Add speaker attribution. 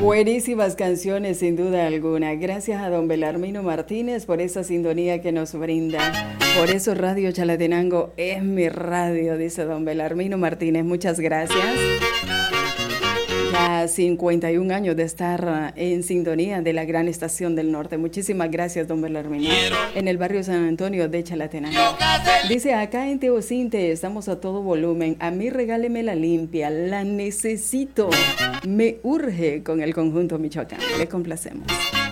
Speaker 1: Buenísimas canciones, sin duda alguna. Gracias a don Belarmino Martínez por esa sintonía que nos brinda. Por eso Radio Chalatenango es mi radio, dice don Belarmino Martínez. Muchas gracias. Ya 51 años de estar en sintonía de la gran estación del norte. Muchísimas gracias, don Belarmino. En el barrio San Antonio de Chalatenango. Dice, acá en Teocinte estamos a todo volumen. A mí regáleme la limpia, la necesito. Me urge con el conjunto Michoacán. Le complacemos.